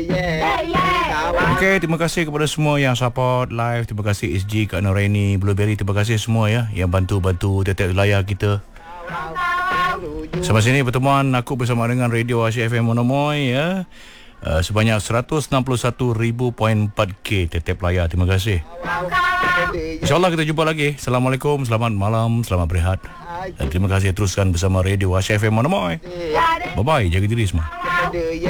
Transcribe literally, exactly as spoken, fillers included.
Okey, terima kasih kepada semua yang support live. Terima kasih S G, Kak Noreni, Blueberry. Terima kasih semua ya yang bantu-bantu tiap-tiap layar kita. Sampai sini pertemuan aku bersama dengan Radio Asyik F M Monomoy ya. Uh, sebanyak seratus enam puluh satu ribu perempat K tiap-tiap layar. Terima kasih. InsyaAllah kita jumpa lagi. Assalamualaikum, selamat malam, selamat berehat. Dan terima kasih teruskan bersama Radio Asyik F M Monomoy. Bye-bye, jaga diri semua.